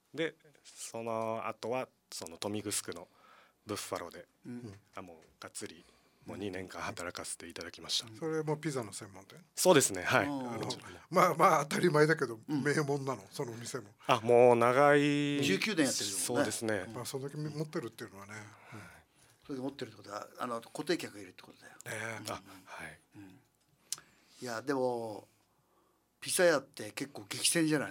でその後はその豊見城のブッファローで、もうがっつりもう2年間働かせていただきました。 それもピザの専門店？ そうですね、はい。 まあ当たり前だけど名門なの、そのお店も。 もう長い 19年やってるもんね。 そうですね。 それだけ持ってるっていうのはね、 それで持ってるってことは固定客がいるってことだよ。 はい。 いやでもピザ屋って結構激戦じゃない